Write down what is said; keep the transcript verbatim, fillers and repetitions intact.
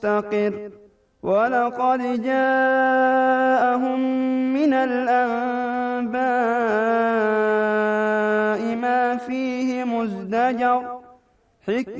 مستقر ولقد جاءهم من الأنباء ما فيه مزدجر